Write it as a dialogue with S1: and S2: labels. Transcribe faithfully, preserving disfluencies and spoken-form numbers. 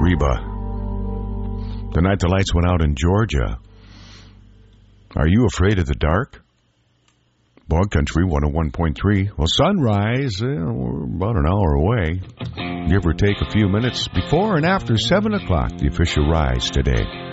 S1: Reba. Tonight the lights went out in Georgia. Are you afraid of the dark? Bog Country one oh one point three. Well, sunrise, eh, we're about an hour away. Give or take a few minutes before and after seven o'clock, the official rise today.